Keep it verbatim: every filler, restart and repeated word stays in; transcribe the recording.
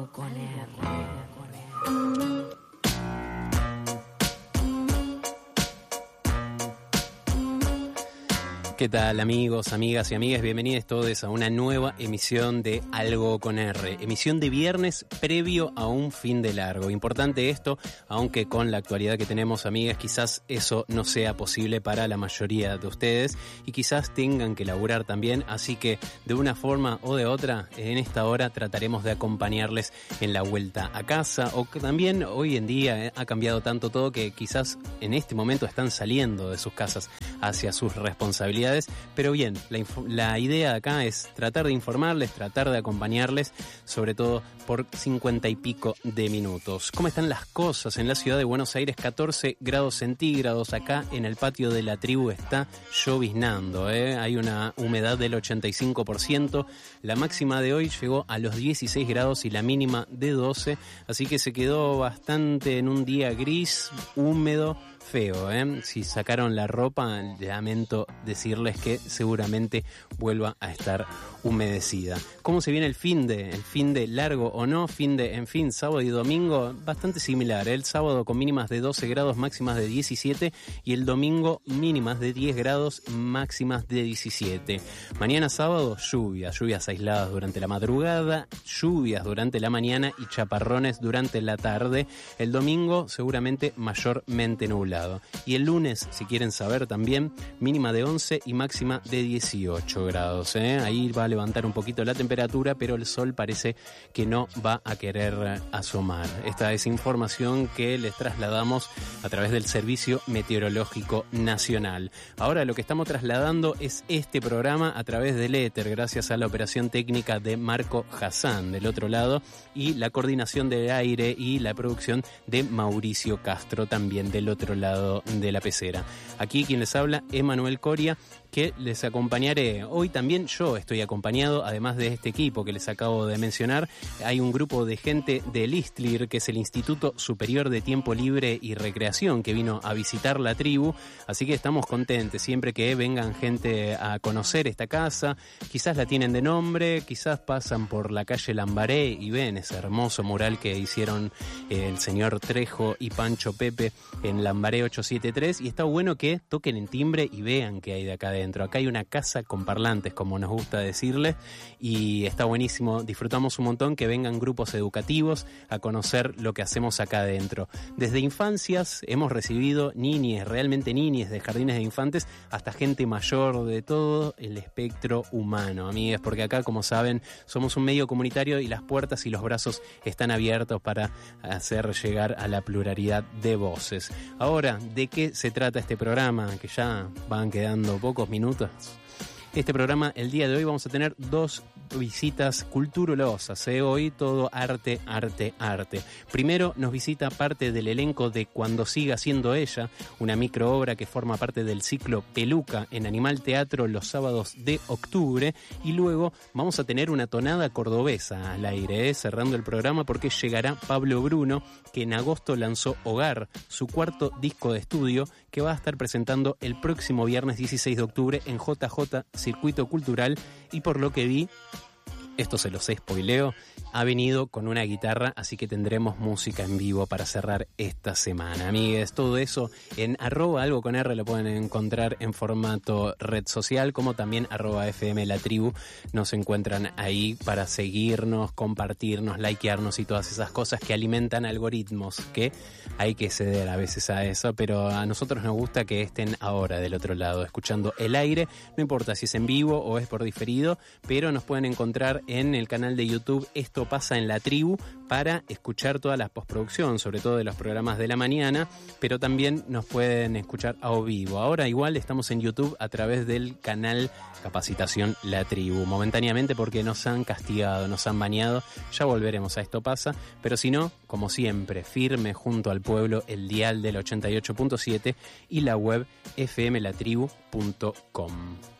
Algo con R. ¿Qué tal, amigos, amigas y amigas? Bienvenidos todos a una nueva emisión de Algo con R. Emisión de viernes previo a un fin de largo. Importante esto, aunque con la actualidad que tenemos, amigas, quizás eso no sea posible para la mayoría de ustedes y quizás tengan que laburar también. Así que de una forma o de otra, en esta hora trataremos de acompañarles en la vuelta a casa. O que también hoy en día eh, ha cambiado tanto todo que quizás en este momento están saliendo de sus casas hacia sus responsabilidades. Pero bien, la, la idea de acá es tratar de informarles, tratar de acompañarles, sobre todo por cincuenta y pico de minutos. ¿Cómo están las cosas en la ciudad de Buenos Aires? catorce grados centígrados. Acá en el patio de la tribu está lloviznando, ¿eh? Hay una humedad del ochenta y cinco por ciento. La máxima de hoy llegó a los dieciséis grados y la mínima de doce. Así que se quedó bastante en un día gris, húmedo, feo, ¿eh? Si sacaron la ropa, lamento decirles que seguramente vuelva a estar humedecida. ¿Cómo se viene el fin de? El fin de largo o no, fin de, en fin, sábado y domingo, bastante similar. El sábado con mínimas de doce grados, máximas de diecisiete, y el domingo mínimas de diez grados, máximas de diecisiete. Mañana sábado, lluvias, lluvias aisladas durante la madrugada, lluvias durante la mañana y chaparrones durante la tarde. El domingo seguramente mayormente nublado. Y el lunes, si quieren saber también, mínima de once y máxima de dieciocho grados, ¿eh? Ahí va a levantar un poquito la temperatura, pero el sol parece que no va a querer asomar. Esta es información que les trasladamos a través del Servicio Meteorológico Nacional. Ahora lo que estamos trasladando es este programa a través del éter, gracias a la operación técnica de Marco Hassan del otro lado y la coordinación del aire y la producción de Mauricio Castro también del otro lado de la pecera. Aquí quien les habla, Emanuel Coria, que les acompañaré. Hoy también yo estoy acompañado, además de este equipo que les acabo de mencionar. Hay un grupo de gente del ISTLIR, que es el Instituto Superior de Tiempo Libre y Recreación, que vino a visitar la tribu, así que estamos contentos siempre que vengan gente a conocer esta casa. Quizás la tienen de nombre, quizás pasan por la calle Lambaré y ven ese hermoso mural que hicieron eh, el señor Trejo y Pancho Pepe en Lambaré ochocientos setenta y tres, y está bueno que toquen el timbre y vean qué hay de acá adentro. Acá hay una casa con parlantes, como nos gusta decirle, y está buenísimo. Disfrutamos un montón que vengan grupos educativos a conocer lo que hacemos acá adentro. Desde infancias hemos recibido niñes, realmente niñes de jardines de infantes, hasta gente mayor, de todo el espectro humano, amigas, porque acá, como saben, somos un medio comunitario y las puertas y los brazos están abiertos para hacer llegar a la pluralidad de voces. Ahora, ¿de qué se trata este programa? Que ya van quedando pocos minutos. Este programa, el día de hoy, vamos a tener dos visitas culturolosas, ¿eh? Hoy todo arte, arte, arte. Primero nos visita parte del elenco de Cuando siga siendo ella, una microobra que forma parte del ciclo Peluca en Animal Teatro los sábados de octubre. Y luego vamos a tener una tonada cordobesa al aire, ¿eh? Cerrando el programa, porque llegará Pablo Bruno, que en agosto lanzó Hogar, su cuarto disco de estudio, que va a estar presentando el próximo viernes dieciséis de octubre en J J Circuito Cultural, y por lo que vi, esto se los spoileo, ha venido con una guitarra, así que tendremos música en vivo para cerrar esta semana. Amigues, todo eso en arroba algo con R lo pueden encontrar en formato red social, como también arroba fm la tribu. Nos encuentran ahí para seguirnos, compartirnos, likearnos y todas esas cosas que alimentan algoritmos, que hay que ceder a veces a eso, pero a nosotros nos gusta que estén ahora del otro lado, escuchando el aire, no importa si es en vivo o es por diferido, pero nos pueden encontrar en el canal de YouTube Esto Pasa en la Tribu para escuchar toda la postproducción, sobre todo de los programas de la mañana, pero también nos pueden escuchar a vivo. Ahora igual estamos en YouTube a través del canal Capacitación La Tribu, momentáneamente porque nos han castigado, nos han baneado. Ya volveremos a Esto Pasa, pero si no, como siempre, firme junto al pueblo, el dial del ochenta y ocho punto siete y la web f m la tribu punto com.